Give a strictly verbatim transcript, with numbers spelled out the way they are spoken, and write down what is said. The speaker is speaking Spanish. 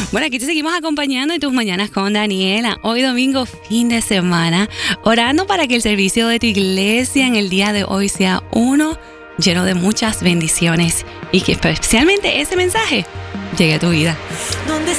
Bueno, aquí te seguimos acompañando en tus mañanas con Daniela. Hoy domingo, fin de semana, orando para que el servicio de tu iglesia en el día de hoy sea uno lleno de muchas bendiciones y que especialmente ese mensaje llegue a tu vida. ¿Dónde